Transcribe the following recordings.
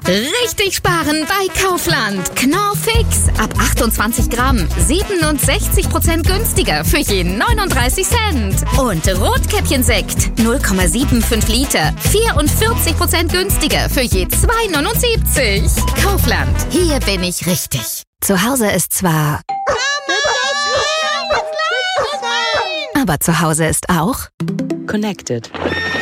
Richtig sparen bei Kaufland. Knorr Fix. Ab 28 Gramm. 67% günstiger für jeden 39 Cent. Und Rotkäppchensekt. 0,75 Liter. 44% günstiger für je 2,79. Kaufland. Hier bin ich richtig. Zu Hause ist zwar... Aber zu Hause ist auch... Connected.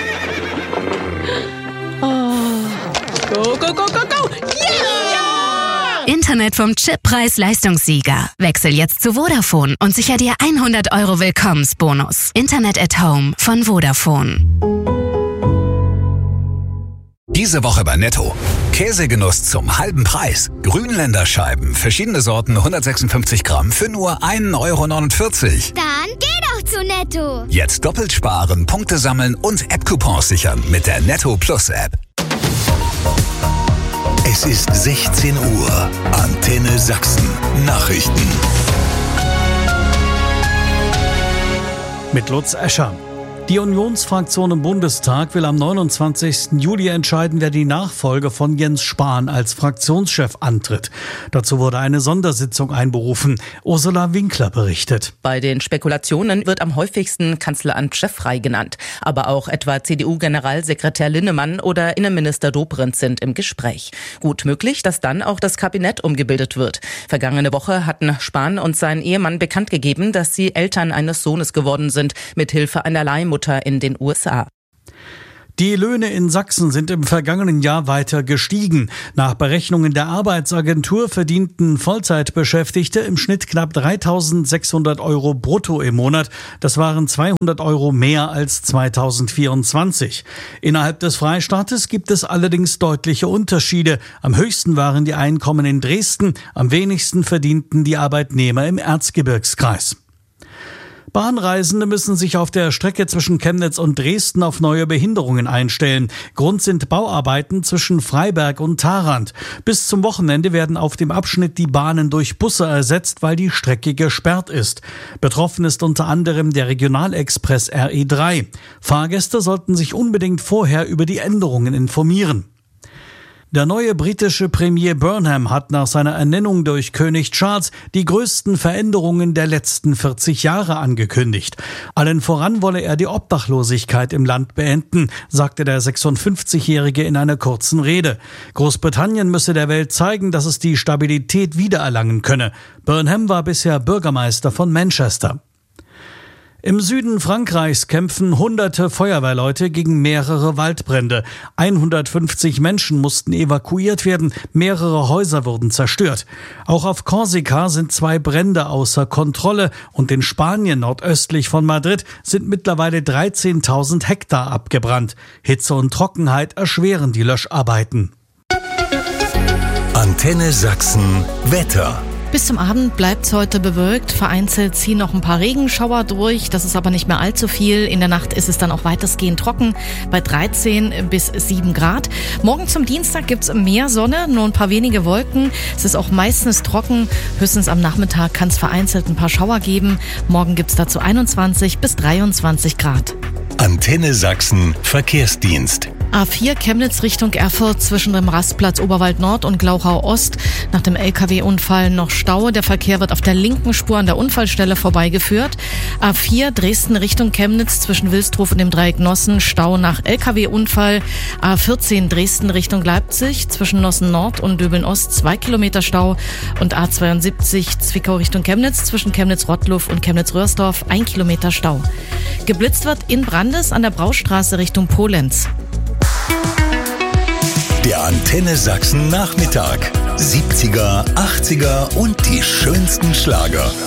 Oh. Go, go, go, go, go! Yeah! Internet vom Chippreis-Leistungssieger. Wechsel jetzt zu Vodafone und sicher dir 100 € Willkommensbonus. Internet at Home von Vodafone. Diese Woche bei Netto. Käsegenuss zum halben Preis. Grünländerscheiben, verschiedene Sorten, 156 Gramm für nur 1,49 €. Dann geh doch zu Netto. Jetzt doppelt sparen, Punkte sammeln und App-Coupons sichern mit der Netto Plus App. Es ist 16 Uhr. Antenne Sachsen. Nachrichten. Mit Lutz Escher. Die Unionsfraktion im Bundestag will am 29. Juli entscheiden, wer die Nachfolge von Jens Spahn als Fraktionschef antritt. Dazu wurde eine Sondersitzung einberufen. Ursula Winkler berichtet. Bei den Spekulationen wird am häufigsten Kanzleramt cheffrei genannt. Aber auch etwa CDU-Generalsekretär Linnemann oder Innenminister Dobrindt sind im Gespräch. Gut möglich, dass dann auch das Kabinett umgebildet wird. Vergangene Woche hatten Spahn und sein Ehemann bekannt gegeben, dass sie Eltern eines Sohnes geworden sind, mithilfe einer Leihmutter in den USA. Die Löhne in Sachsen sind im vergangenen Jahr weiter gestiegen. Nach Berechnungen der Arbeitsagentur verdienten Vollzeitbeschäftigte im Schnitt knapp 3.600 € brutto im Monat. Das waren 200 € mehr als 2024. Innerhalb des Freistaates gibt es allerdings deutliche Unterschiede. Am höchsten waren die Einkommen in Dresden, am wenigsten verdienten die Arbeitnehmer im Erzgebirgskreis. Bahnreisende müssen sich auf der Strecke zwischen Chemnitz und Dresden auf neue Behinderungen einstellen. Grund sind Bauarbeiten zwischen Freiberg und Tharandt. Bis zum Wochenende werden auf dem Abschnitt die Bahnen durch Busse ersetzt, weil die Strecke gesperrt ist. Betroffen ist unter anderem der Regionalexpress RE3. Fahrgäste sollten sich unbedingt vorher über die Änderungen informieren. Der neue britische Premier Burnham hat nach seiner Ernennung durch König Charles die größten Veränderungen der letzten 40 Jahre angekündigt. Allen voran wolle er die Obdachlosigkeit im Land beenden, sagte der 56-Jährige in einer kurzen Rede. Großbritannien müsse der Welt zeigen, dass es die Stabilität wiedererlangen könne. Burnham war bisher Bürgermeister von Manchester. Im Süden Frankreichs kämpfen hunderte Feuerwehrleute gegen mehrere Waldbrände. 150 Menschen mussten evakuiert werden, mehrere Häuser wurden zerstört. Auch auf Korsika sind 2 Brände außer Kontrolle und in Spanien nordöstlich von Madrid sind mittlerweile 13.000 Hektar abgebrannt. Hitze und Trockenheit erschweren die Löscharbeiten. Antenne Sachsen Wetter. Bis zum Abend bleibt es heute bewölkt. Vereinzelt ziehen noch ein paar Regenschauer durch. Das ist aber nicht mehr allzu viel. In der Nacht ist es dann auch weitestgehend trocken bei 13 bis 7 Grad. Morgen zum Dienstag gibt's mehr Sonne, nur ein paar wenige Wolken. Es ist auch meistens trocken. Höchstens am Nachmittag kann es vereinzelt ein paar Schauer geben. Morgen gibt's dazu 21 bis 23 Grad. Antenne Sachsen Verkehrsdienst. A4 Chemnitz Richtung Erfurt zwischen dem Rastplatz Oberwald Nord und Glauchau Ost. Nach dem LKW-Unfall noch Stau. Der Verkehr wird auf der linken Spur an der Unfallstelle vorbeigeführt. A4 Dresden Richtung Chemnitz zwischen Wilsdruf und dem Dreieck Nossen. Stau nach LKW-Unfall. A14 Dresden Richtung Leipzig zwischen Nossen Nord und Döbeln Ost 2 Kilometer Stau. Und A72 Zwickau Richtung Chemnitz zwischen Chemnitz-Rottluff und Chemnitz-Röhrsdorf 1 Kilometer Stau. Geblitzt wird in Brandes an der Braustraße Richtung Polenz. Der Antenne Sachsen Nachmittag. 70er, 80er und die schönsten Schlager.